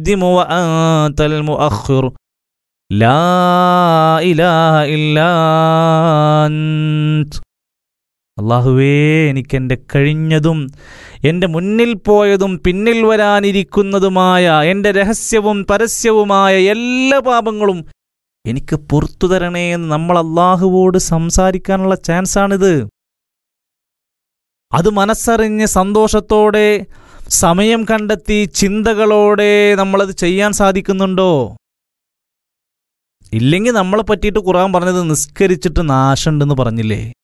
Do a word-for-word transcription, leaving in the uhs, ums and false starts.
ദിമു വ അൻതൽ മുഅഖിർ ലാ ഇലാഹ ഇല്ലാ അൻത്. അല്ലാഹുവേ, എനിക്കെൻ്റെ കഴിഞ്ഞതും എൻ്റെ മുന്നിൽ പോയതും പിന്നിൽ വരാനിരിക്കുന്നതുമായ എൻ്റെ രഹസ്യവും പരസ്യവുമായ എല്ലാ പാപങ്ങളും എനിക്ക് പുറത്തു തരണേ എന്ന് നമ്മൾ അല്ലാഹുവോട് സംസാരിക്കാനുള്ള ചാൻസാണിത്. അത് മനസ്സറിഞ്ഞ് സന്തോഷത്തോടെ സമയം കണ്ടെത്തി ചിന്തകളോടെ നമ്മളത് ചെയ്യാൻ സാധിക്കുന്നുണ്ടോ? ഇല്ലെങ്കിൽ നമ്മളെ പറ്റിയിട്ട് ഖുർആൻ പറഞ്ഞത് നിസ്കരിച്ചിട്ട് നാശമുണ്ടെന്ന് പറഞ്ഞില്ലേ?